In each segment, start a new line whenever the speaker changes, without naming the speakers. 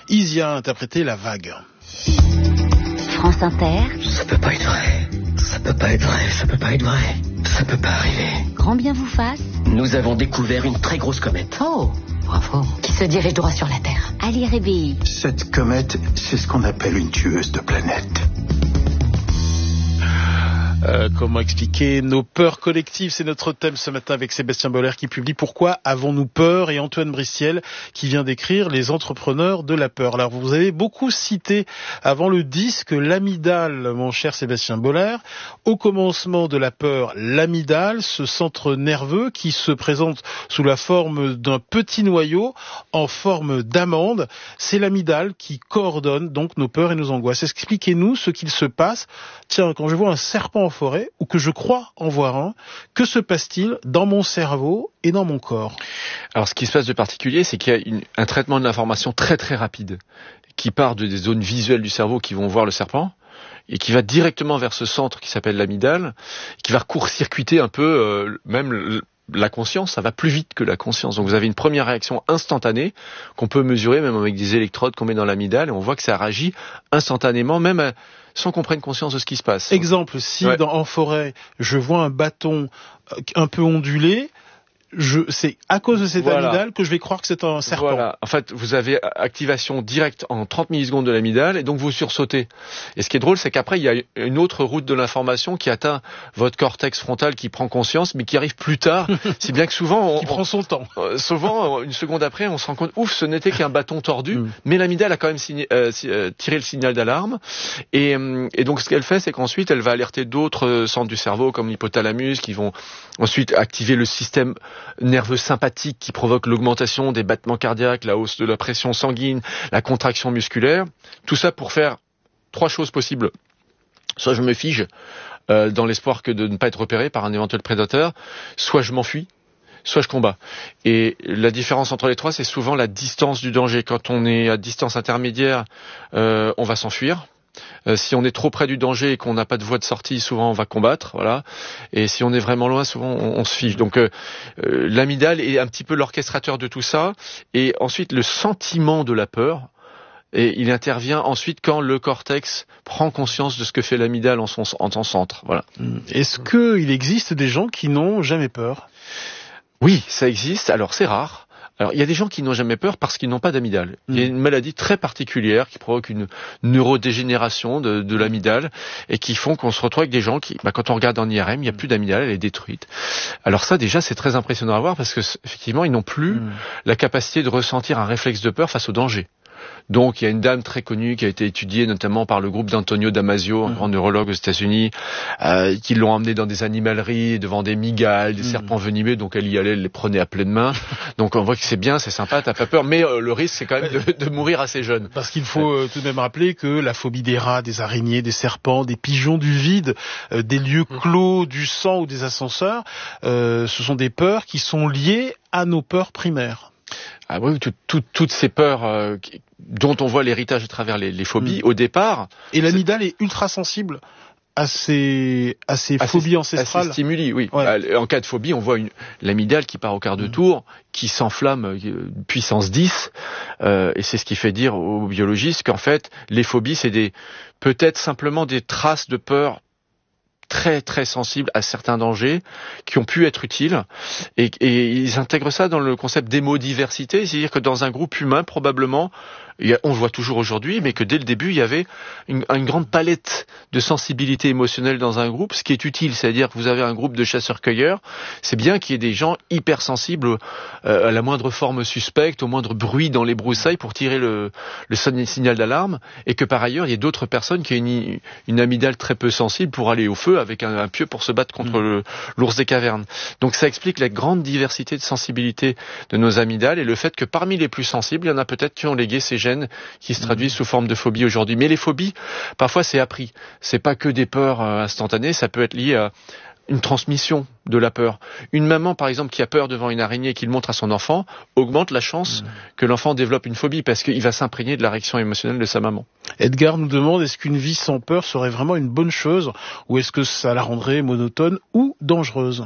Isia a interprété La Vague.
France Inter.
Ça peut pas être vrai. Ça peut pas être vrai. Ça peut pas être vrai. Ça peut pas arriver.
Grand bien vous fasse.
Nous avons découvert une très grosse comète.
Oh, bravo.
Qui se dirige droit sur la Terre.
Ali Rébi.
Cette comète, c'est ce qu'on appelle une tueuse de planètes.
Comment expliquer nos peurs collectives? C'est notre thème ce matin avec Sébastien Boller qui publie Pourquoi avons-nous peur, et Antoine Bristiel qui vient d'écrire Les entrepreneurs de la peur. Alors vous avez beaucoup cité avant le disque l'amygdale, mon cher Sébastien Boller. Au commencement de la peur, l'amygdale, ce centre nerveux qui se présente sous la forme d'un petit noyau en forme d'amande, c'est l'amygdale qui coordonne donc nos peurs et nos angoisses. Expliquez-nous ce qu'il se passe. Tiens, quand je vois un serpent en forêt, ou que je crois en voir un, que se passe-t-il dans mon cerveau et dans mon corps?
Alors ce qui se passe de particulier, c'est qu'il y a un traitement de l'information très très rapide qui part des zones visuelles du cerveau qui vont voir le serpent et qui va directement vers ce centre qui s'appelle l'amygdale, qui va court-circuiter un peu même la conscience. Ça va plus vite que la conscience. Donc vous avez une première réaction instantanée qu'on peut mesurer même avec des électrodes qu'on met dans l'amygdale et on voit que ça réagit instantanément, même sans qu'on prenne conscience de ce qui se passe.
Exemple, si en forêt, je vois un bâton un peu ondulé, c'est à cause de cette amygdale que je vais croire que c'est un serpent.
Voilà. En fait, vous avez activation directe en 30 millisecondes de l'amygdale et donc vous sursautez. Et ce qui est drôle, c'est qu'après, il y a une autre route de l'information qui atteint votre cortex frontal qui prend conscience, mais qui arrive plus tard. Si bien que souvent...
qui prend son temps.
Souvent, une seconde après, on se rend compte, ouf, ce n'était qu'un bâton tordu, mais l'amygdale a quand même tiré le signal d'alarme. Et donc, ce qu'elle fait, c'est qu'ensuite, elle va alerter d'autres centres du cerveau, comme l'hypothalamus, qui vont ensuite activer le système nerveux sympathique qui provoque l'augmentation des battements cardiaques, la hausse de la pression sanguine, la contraction musculaire. Tout ça pour faire 3 choses possibles. Soit je me fige dans l'espoir que de ne pas être repéré par un éventuel prédateur, soit je m'enfuis, soit je combats. Et la différence entre les 3, c'est souvent la distance du danger. Quand on est à distance intermédiaire, on va s'enfuir. Si on est trop près du danger et qu'on n'a pas de voie de sortie, souvent on va combattre, voilà. Et si on est vraiment loin, souvent on se fige. Donc l'amygdale est un petit peu l'orchestrateur de tout ça. Et ensuite le sentiment de la peur, et il intervient ensuite quand le cortex prend conscience de ce que fait l'amygdale en son centre. Voilà.
Est-ce qu'il existe des gens qui n'ont jamais peur?
Oui, ça existe. Alors c'est rare. Alors, il y a des gens qui n'ont jamais peur parce qu'ils n'ont pas d'amygdale. Il y a une maladie très particulière qui provoque une neurodégénération de l'amygdale et qui font qu'on se retrouve avec des gens qui, quand on regarde en IRM, il n'y a plus d'amygdale, elle est détruite. Alors ça, déjà, c'est très impressionnant à voir parce que, effectivement, ils n'ont plus la capacité de ressentir un réflexe de peur face au danger. Donc, il y a une dame très connue qui a été étudiée notamment par le groupe d'Antonio Damasio, un grand neurologue aux États-Unis, qui l'ont emmenée dans des animaleries, devant des migales, des serpents venimeux. Donc, elle y allait, elle les prenait à pleine main. Donc, on voit que c'est bien, c'est sympa, t'as pas peur. Mais le risque, c'est quand même de mourir assez jeune.
Parce qu'il faut tout de même rappeler que la phobie des rats, des araignées, des serpents, des pigeons du vide, des lieux clos, du sang ou des ascenseurs, ce sont des peurs qui sont liées à nos peurs primaires.
Ah oui, toutes ces peurs dont on voit l'héritage à travers les phobies au départ.
Et l'amygdale est ultra sensible à ces phobies ancestrales.
À ces stimuli, oui.
Ouais.
En cas de phobie, on voit l'amygdale qui part au quart de tour, qui s'enflamme puissance 10, et c'est ce qui fait dire aux biologistes qu'en fait, les phobies, c'est peut-être simplement des traces de peur très très sensibles à certains dangers qui ont pu être utiles et ils intègrent ça dans le concept d'émodiversité, c'est-à-dire que dans un groupe humain probablement on le voit toujours aujourd'hui, mais que dès le début, il y avait une grande palette de sensibilité émotionnelle dans un groupe, ce qui est utile, c'est-à-dire que vous avez un groupe de chasseurs-cueilleurs, c'est bien qu'il y ait des gens hypersensibles à la moindre forme suspecte, au moindre bruit dans les broussailles pour tirer le signal d'alarme, et que par ailleurs, il y ait d'autres personnes qui aient une amygdale très peu sensible pour aller au feu avec un pieu pour se battre contre l'ours des cavernes. Donc ça explique la grande diversité de sensibilité de nos amygdales et le fait que parmi les plus sensibles, il y en a peut-être qui ont légué ces gènes qui se traduisent sous forme de phobie aujourd'hui. Mais les phobies, parfois c'est appris. C'est pas que des peurs instantanées, ça peut être lié à une transmission de la peur. Une maman, par exemple, qui a peur devant une araignée et qui le montre à son enfant, augmente la chance que l'enfant développe une phobie parce qu'il va s'imprégner de la réaction émotionnelle de sa maman.
Edgar nous demande, est-ce qu'une vie sans peur serait vraiment une bonne chose ou est-ce que ça la rendrait monotone ou dangereuse ?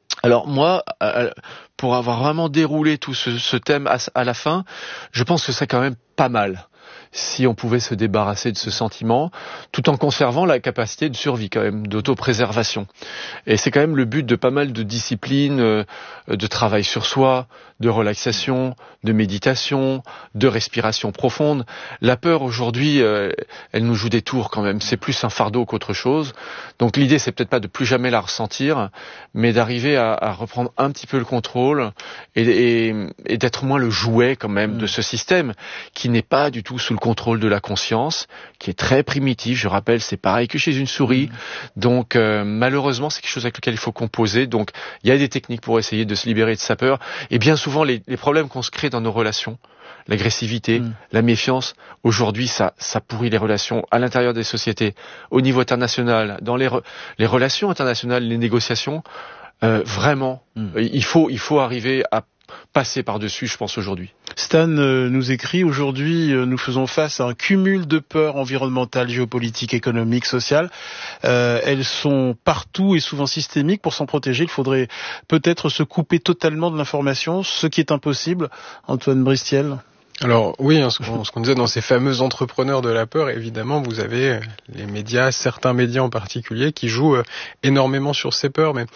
Alors moi, pour avoir vraiment déroulé tout ce thème à la fin, je pense que c'est quand même pas mal si on pouvait se débarrasser de ce sentiment, tout en conservant la capacité de survie quand même, d'autopréservation. Et c'est quand même le but de pas mal de disciplines, de travail sur soi, de relaxation, de méditation, de respiration profonde. La peur aujourd'hui, elle nous joue des tours quand même. C'est plus un fardeau qu'autre chose. Donc l'idée, c'est peut-être pas de plus jamais la ressentir, mais d'arriver à reprendre un petit peu le contrôle et d'être moins le jouet quand même de ce système qui n'est pas du tout sous le contrôle de la conscience, qui est très primitif. Je rappelle, c'est pareil que chez une souris. Donc malheureusement, c'est quelque chose avec lequel il faut composer. Donc il y a des techniques pour essayer de se libérer de sa peur. Et bien souvent, les problèmes qu'on se crée dans nos relations, l'agressivité, la méfiance, aujourd'hui, ça pourrit les relations à l'intérieur des sociétés, au niveau international, dans les relations internationales, les négociations. Vraiment, il faut arriver à passer par-dessus, je pense, aujourd'hui.
Stan nous écrit, aujourd'hui, nous faisons face à un cumul de peurs environnementales, géopolitiques, économiques, sociales. Elles sont partout et souvent systémiques. Pour s'en protéger, il faudrait peut-être se couper totalement de l'information, ce qui est impossible. Antoine Bristiel.
Alors oui, ce qu'on disait dans ces fameux entrepreneurs de la peur, évidemment, vous avez les médias, certains médias en particulier, qui jouent énormément sur ces peurs, mais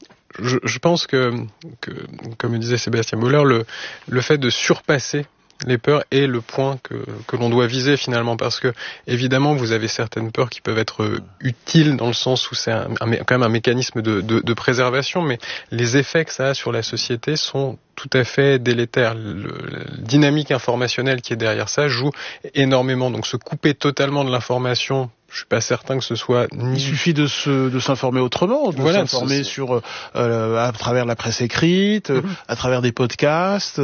je pense que, comme le disait Sébastien Boller, le fait de surpasser les peurs est le point que l'on doit viser finalement, parce que évidemment vous avez certaines peurs qui peuvent être utiles dans le sens où c'est quand même un mécanisme de préservation, mais les effets que ça a sur la société sont tout à fait délétères. La dynamique informationnelle qui est derrière ça joue énormément, donc se couper totalement de l'information, je suis pas certain que ce soit
Il suffit de s'informer autrement, s'informer sur à travers la presse écrite, à travers des podcasts.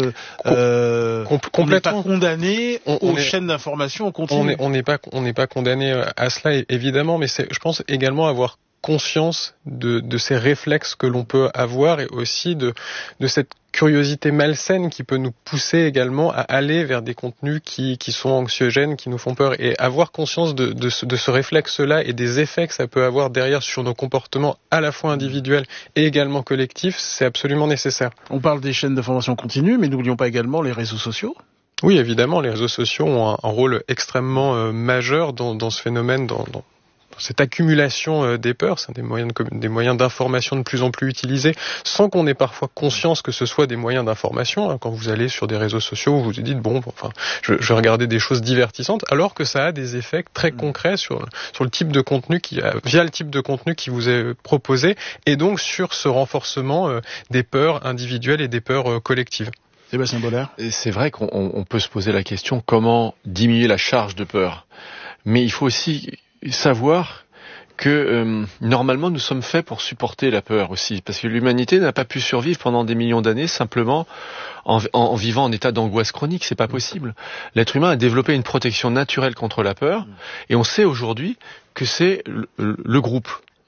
On n'est pas condamné aux chaînes d'information en continu.
On n'est pas condamné à cela, évidemment, mais je pense également avoir conscience de ces réflexes que l'on peut avoir, et aussi de cette curiosité malsaine qui peut nous pousser également à aller vers des contenus qui sont anxiogènes, qui nous font peur, et avoir conscience de ce réflexe-là et des effets que ça peut avoir derrière sur nos comportements à la fois individuels et également collectifs, c'est absolument nécessaire.
On parle des chaînes d'information continue, mais n'oublions pas également les réseaux sociaux.
Oui, évidemment, les réseaux sociaux ont un rôle extrêmement majeur dans ce phénomène, dans cette accumulation des peurs. C'est des moyens d'information de plus en plus utilisés, sans qu'on ait parfois conscience que ce soit des moyens d'information. Quand vous allez sur des réseaux sociaux, vous vous dites je vais regarder des choses divertissantes, alors que ça a des effets très concrets sur le type de contenu via le type de contenu qui vous est proposé, et donc sur ce renforcement des peurs individuelles et des peurs collectives.
Sébastien Boller.
C'est vrai qu'on peut se poser la question comment diminuer la charge de peur, mais il faut aussi savoir que normalement nous sommes faits pour supporter la peur aussi, parce que l'humanité n'a pas pu survivre pendant des millions d'années simplement en vivant en état d'angoisse chronique. C'est pas possible. L'être humain a développé une protection naturelle contre la peur, et on sait aujourd'hui que c'est le groupe.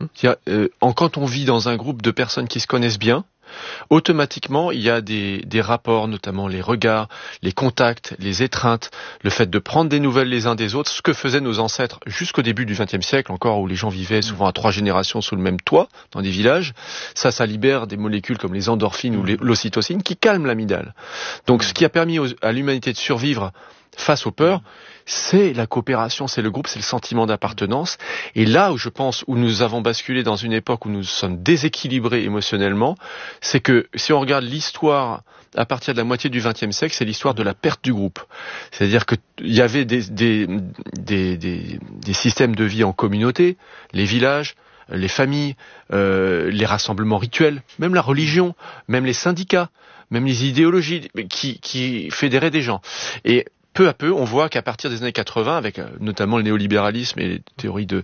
Quand on vit dans un groupe de personnes qui se connaissent bien, automatiquement, il y a des rapports, notamment les regards, les contacts, les étreintes, le fait de prendre des nouvelles les uns des autres, ce que faisaient nos ancêtres jusqu'au début du XXe siècle encore, où les gens vivaient souvent à 3 générations sous le même toit, dans des villages. Ça libère des molécules comme les endorphines ou l'ocytocine qui calment l'amygdale. Donc ce qui a permis à l'humanité de survivre face aux peurs, c'est la coopération, c'est le groupe, c'est le sentiment d'appartenance. Et là où je pense, où nous avons basculé dans une époque où nous sommes déséquilibrés émotionnellement, c'est que si on regarde l'histoire à partir de la moitié du XXe siècle, c'est l'histoire de la perte du groupe. C'est-à-dire que il y avait des systèmes de vie en communauté, les villages, les familles, les rassemblements rituels, même la religion, même les syndicats, même les idéologies qui fédéraient des gens. Et peu à peu, on voit qu'à partir des années 80, avec notamment le néolibéralisme et les théories de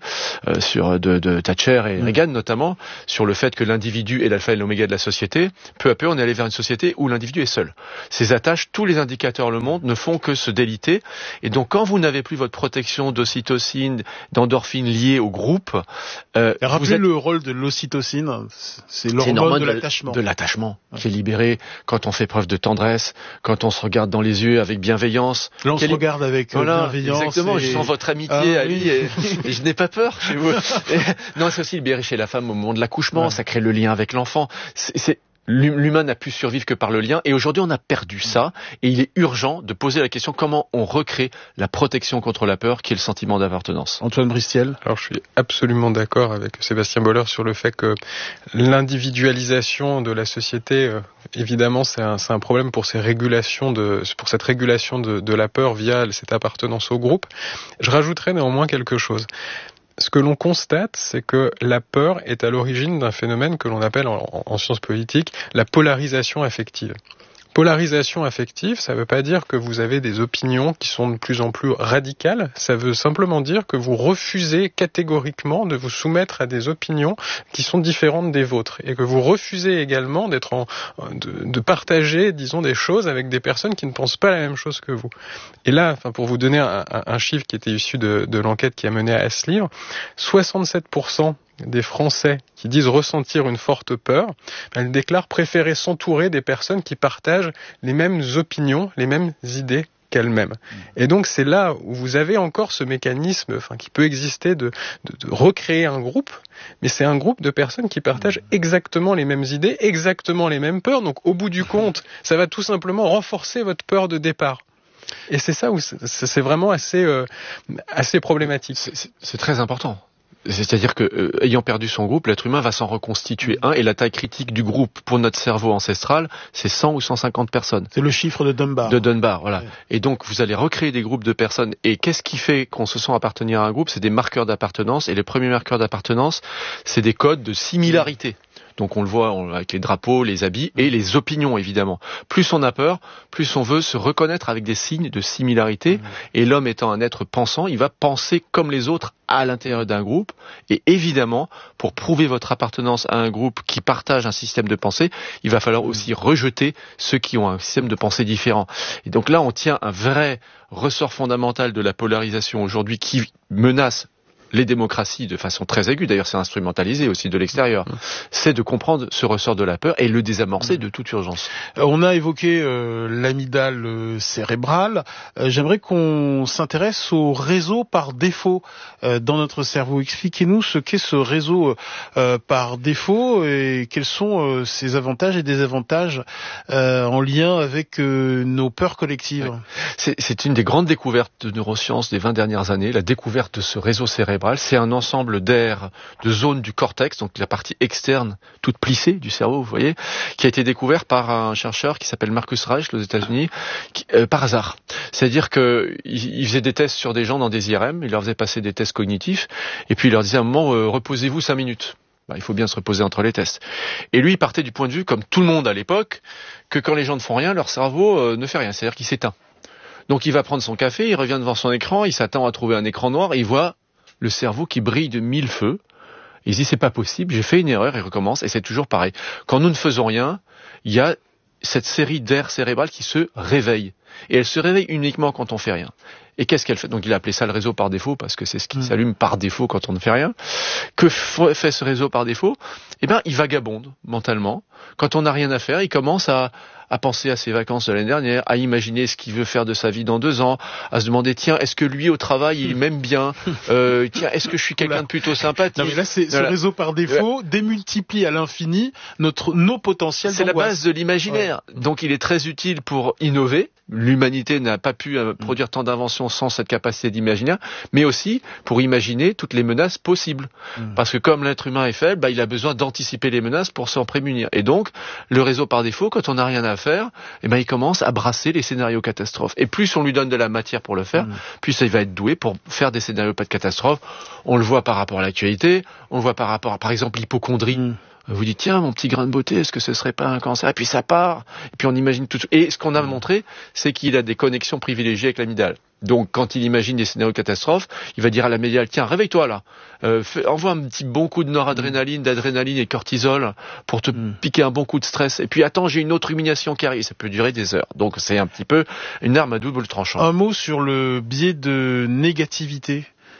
Thatcher et Reagan notamment, sur le fait que l'individu est l'alpha et l'oméga de la société, peu à peu, on est allé vers une société où l'individu est seul. Ses attaches, tous les indicateurs le montrent, ne font que se déliter. Et donc, quand vous n'avez plus votre protection d'ocytocine, d'endorphine liée au groupe,
rappelez le rôle de l'ocytocine, c'est l'hormone de l'attachement.
De l'attachement, qui est libéré quand on fait preuve de tendresse, quand on se regarde dans les yeux avec bienveillance,
Là, on se regarde avec bienveillance.
Exactement, je sens votre amitié à lui et je n'ai pas peur chez vous. Non, c'est aussi libérer chez la femme au moment de l'accouchement, ça crée le lien avec l'enfant. L'humain n'a pu survivre que par le lien et aujourd'hui on a perdu ça et il est urgent de poser la question comment on recrée la protection contre la peur qui est le sentiment d'appartenance.
Antoine Bristiel.
Alors je suis absolument d'accord avec Sébastien Boller sur le fait que l'individualisation de la société, évidemment c'est un problème pour cette régulation de la peur via cette appartenance au groupe. Je rajouterais néanmoins quelque chose. Ce que l'on constate, c'est que la peur est à l'origine d'un phénomène que l'on appelle en sciences politiques la polarisation affective. Polarisation affective, ça ne veut pas dire que vous avez des opinions qui sont de plus en plus radicales, ça veut simplement dire que vous refusez catégoriquement de vous soumettre à des opinions qui sont différentes des vôtres et que vous refusez également de partager, disons, des choses avec des personnes qui ne pensent pas la même chose que vous. Et là, pour vous donner un chiffre qui était issu de l'enquête qui a mené à ce livre, 67% des Français qui disent ressentir une forte peur, elles déclarent préférer s'entourer des personnes qui partagent les mêmes opinions, les mêmes idées qu'elles-mêmes. Et donc c'est là où vous avez encore ce mécanisme qui peut exister de recréer un groupe, mais c'est un groupe de personnes qui partagent exactement les mêmes idées, exactement les mêmes peurs, donc au bout du compte, ça va tout simplement renforcer votre peur de départ. Et c'est ça où c'est vraiment assez problématique.
C'est très important. C'est-à-dire que, ayant perdu son groupe, l'être humain va s'en reconstituer un, et la taille critique du groupe pour notre cerveau ancestral, c'est 100 ou 150 personnes.
C'est le chiffre de Dunbar.
Voilà. Ouais. Et donc, vous allez recréer des groupes de personnes, et qu'est-ce qui fait qu'on se sent appartenir à un groupe? C'est des marqueurs d'appartenance, et les premiers marqueurs d'appartenance, c'est des codes de similarité. Donc on le voit avec les drapeaux, les habits et les opinions évidemment. Plus on a peur, plus on veut se reconnaître avec des signes de similarité. Et l'homme étant un être pensant, il va penser comme les autres à l'intérieur d'un groupe. Et évidemment, pour prouver votre appartenance à un groupe qui partage un système de pensée, il va falloir aussi rejeter ceux qui ont un système de pensée différent. Et donc là, on tient un vrai ressort fondamental de la polarisation aujourd'hui qui menace les démocraties de façon très aiguë, d'ailleurs c'est instrumentalisé aussi de l'extérieur, c'est de comprendre ce ressort de la peur et le désamorcer de toute urgence.
On a évoqué l'amygdale cérébrale. J'aimerais qu'on s'intéresse au réseau par défaut dans notre cerveau. Expliquez-nous ce qu'est ce réseau par défaut et quels sont ses avantages et désavantages en lien avec nos peurs collectives.
Ouais. C'est une des grandes découvertes de neurosciences des 20 dernières années, la découverte de ce réseau cérébral. C'est un ensemble d'aires, de zones du cortex, donc la partie externe, toute plissée du cerveau, vous voyez, qui a été découvert par un chercheur qui s'appelle Marcus Reich aux États-Unis, par hasard. C'est-à-dire qu'il faisait des tests sur des gens dans des IRM, il leur faisait passer des tests cognitifs, et puis il leur disait à un moment, reposez-vous 5 minutes. Il faut bien se reposer entre les tests. Et lui, il partait du point de vue, comme tout le monde à l'époque, que quand les gens ne font rien, leur cerveau ne fait rien, c'est-à-dire qu'il s'éteint. Donc il va prendre son café, il revient devant son écran, il s'attend à trouver un écran noir, et il voit le cerveau qui brille de 1000 feux. Il se dit, c'est pas possible, j'ai fait une erreur, il recommence, et c'est toujours pareil. Quand nous ne faisons rien, il y a cette série d'aires cérébrales qui se réveillent. Et elle se réveille uniquement quand on fait rien. Et qu'est-ce qu'elle fait? Donc il a appelé ça le réseau par défaut, parce que c'est ce qui s'allume par défaut quand on ne fait rien. Que fait ce réseau par défaut? Il vagabonde mentalement. Quand on n'a rien à faire, il commence à penser à ses vacances de l'année dernière, à imaginer ce qu'il veut faire de sa vie dans 2 ans, à se demander, tiens, est-ce que lui au travail, il m'aime bien? Tiens, est-ce que je suis quelqu'un de plutôt sympathique?
Non mais là, ce réseau par défaut démultiplie à l'infini nos potentiels
d'angoisse. C'est la base de l'imaginaire.
Ouais.
Donc il est très utile pour innover. L'humanité n'a pas pu produire tant d'inventions sans cette capacité d'imaginaire, mais aussi pour imaginer toutes les menaces possibles. Parce que comme l'être humain est faible, il a besoin d'anticiper les menaces pour s'en prémunir. Et donc, le réseau par défaut, quand on n'a rien à faire, il commence à brasser les scénarios catastrophes. Et plus on lui donne de la matière pour le faire, plus il va être doué pour faire des scénarios pas de catastrophe. On le voit par rapport à l'actualité, on le voit par rapport à, par exemple, l'hypocondrie. Vous dites, tiens, mon petit grain de beauté, est-ce que ce serait pas un cancer? Et puis ça part, et puis on imagine tout. Et ce qu'on a montré, c'est qu'il a des connexions privilégiées avec l'amygdale. Donc, quand il imagine des scénarios catastrophes, il va dire à l'amygdale, tiens, réveille-toi là, envoie un petit bon coup de noradrénaline, d'adrénaline et cortisol pour te piquer un bon coup de stress. Et puis, attends, j'ai une autre rumination qui arrive. Ça peut durer des heures. Donc, c'est un petit peu une arme à double tranchant.
Un mot sur le biais de négativité.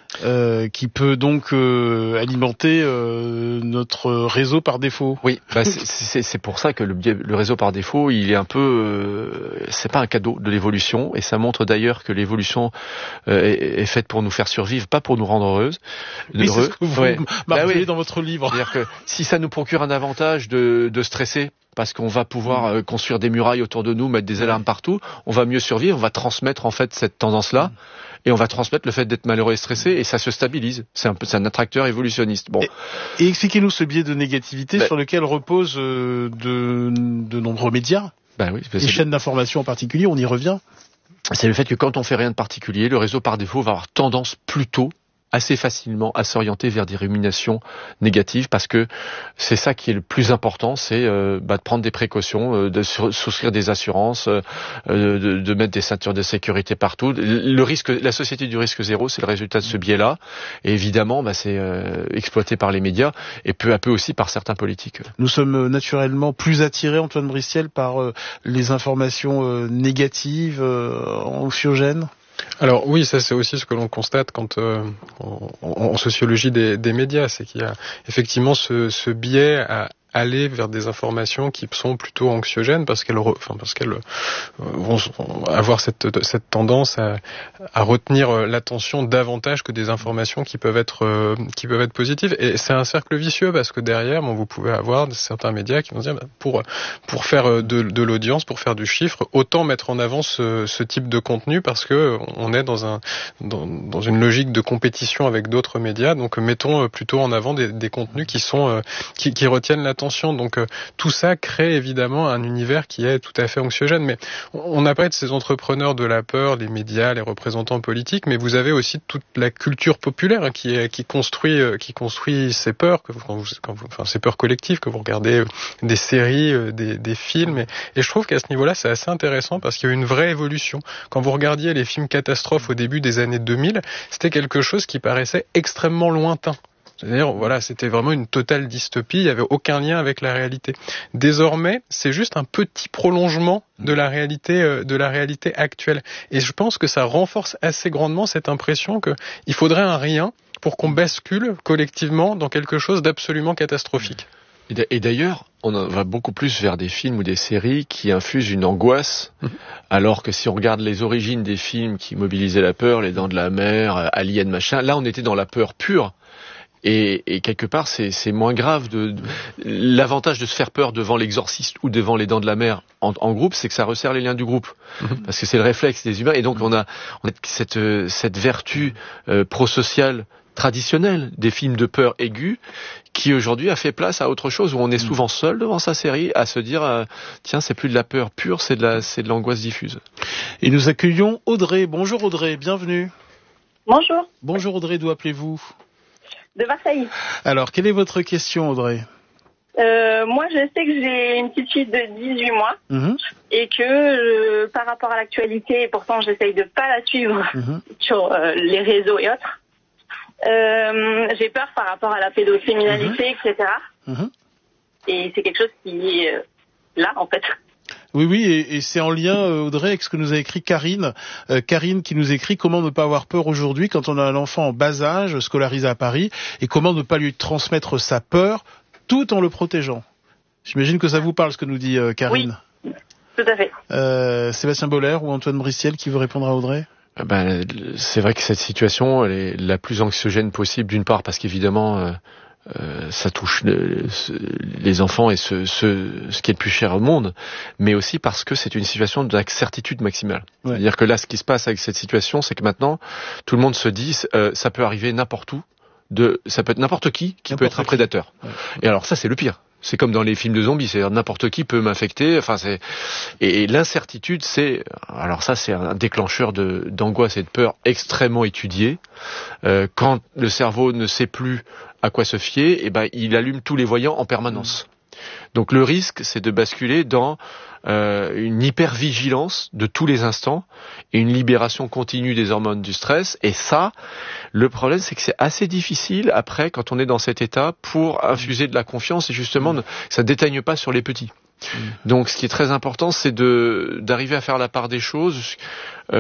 qui peut donc alimenter notre réseau par défaut.
Oui, c'est pour ça que le réseau par défaut, il est un peu, c'est pas un cadeau de l'évolution, et ça montre d'ailleurs que l'évolution est faite pour nous faire survivre, pas pour nous rendre heureux.
Oui, c'est ce que vous marquez dans votre livre.
C'est-à-dire que si ça nous procure un avantage de stresser, parce qu'on va pouvoir construire des murailles autour de nous, mettre des alarmes partout, on va mieux survivre, on va transmettre en fait cette tendance-là, et on va transmettre le fait d'être malheureux et stressé, et ça se stabilise. C'est un attracteur évolutionniste. Bon.
Et expliquez-nous ce biais de négativité sur lequel reposent de nombreux médias,
oui,
les chaînes d'information en particulier, on y revient.
C'est le fait que quand on fait rien de particulier, le réseau par défaut va avoir tendance plutôt assez facilement à s'orienter vers des ruminations négatives, parce que c'est ça qui est le plus important, c'est de prendre des précautions, de souscrire des assurances, de mettre des ceintures de sécurité partout. Le risque, la société du risque zéro, c'est le résultat de ce biais-là, et évidemment c'est exploité par les médias et peu à peu aussi par certains politiques.
Nous sommes naturellement plus attirés, Antoine Bristiel, par les informations négatives, anxiogènes.
Alors oui, ça c'est aussi ce que l'on constate quand en sociologie des médias, c'est qu'il y a effectivement ce biais à aller vers des informations qui sont plutôt anxiogènes parce qu'elles vont avoir cette tendance à retenir l'attention davantage que des informations qui peuvent être positives. Et c'est un cercle vicieux parce que derrière, vous pouvez avoir certains médias qui vont dire pour faire de l'audience, pour faire du chiffre, autant mettre en avant ce type de contenu parce que on est dans une logique de compétition avec d'autres médias. Donc mettons plutôt en avant des contenus qui retiennent l'attention. Donc tout ça crée évidemment un univers qui est tout à fait anxiogène. Mais on a parlé de ces entrepreneurs de la peur, les médias, les représentants politiques, mais vous avez aussi toute la culture populaire qui construit ces peurs, ces peurs collectives, que vous regardez des séries, des films. Et je trouve qu'à ce niveau-là, c'est assez intéressant parce qu'il y a une vraie évolution. Quand vous regardiez les films catastrophes au début des années 2000, c'était quelque chose qui paraissait extrêmement lointain. C'est-à-dire, c'était vraiment une totale dystopie, il n'y avait aucun lien avec la réalité. Désormais, c'est juste un petit prolongement de la réalité actuelle. Et je pense que ça renforce assez grandement cette impression qu'il faudrait un rien pour qu'on bascule collectivement dans quelque chose d'absolument catastrophique.
Et d'ailleurs, on va beaucoup plus vers des films ou des séries qui infusent une angoisse, alors que si on regarde les origines des films qui mobilisaient la peur, Les Dents de la Mer, Alien, machin, là on était dans la peur pure. Et quelque part, c'est moins grave. L'avantage de se faire peur devant l'Exorciste ou devant Les Dents de la Mer en groupe, c'est que ça resserre les liens du groupe, parce que c'est le réflexe des humains. Et donc on a cette vertu prosociale traditionnelle des films de peur aiguë qui aujourd'hui a fait place à autre chose où on est souvent seul devant sa série à se dire tiens, c'est plus de la peur pure, c'est de l'angoisse diffuse.
Et nous accueillons Audrey. Bonjour Audrey, bienvenue.
Bonjour.
Bonjour Audrey, d'où appelez-vous ?
De Marseille.
Alors, quelle est votre question, Audrey ?
Moi, je sais que j'ai une petite fille de 18 mois et que par rapport à l'actualité, et pourtant j'essaye de pas la suivre sur les réseaux et autres, j'ai peur par rapport à la pédocriminalité, etc. Et c'est quelque chose qui est là, en fait.
Oui, et c'est en lien, Audrey, avec ce que nous a écrit Karine. Karine qui nous écrit comment ne pas avoir peur aujourd'hui quand on a un enfant en bas âge, scolarisé à Paris, et comment ne pas lui transmettre sa peur tout en le protégeant. J'imagine que ça vous parle ce que nous dit Karine.
Oui, tout à fait.
Sébastien Boller ou Antoine Bristiel qui veut répondre à Audrey ?
C'est vrai que cette situation, elle est la plus anxiogène possible, d'une part parce qu'évidemment ça touche les enfants et ce qui est le plus cher au monde, mais aussi parce que c'est une situation d'incertitude maximale. Ouais. C'est-à-dire que là, ce qui se passe avec cette situation, c'est que maintenant, tout le monde se dit, ça peut arriver n'importe où, ça peut être n'importe qui peut être un prédateur. Ouais. Et alors ça, c'est le pire. C'est comme dans les films de zombies, c'est-à-dire n'importe qui peut m'infecter. Et l'incertitude, c'est un déclencheur d'angoisse et de peur extrêmement étudié. Quand le cerveau ne sait plus à quoi se fier, il allume tous les voyants en permanence. Donc le risque, c'est de basculer dans une hypervigilance de tous les instants et une libération continue des hormones du stress. Et ça, le problème, c'est que c'est assez difficile après, quand on est dans cet état, pour infuser de la confiance et justement, ça ne déteigne pas sur les petits. Donc ce qui est très important, c'est d'arriver à faire la part des choses.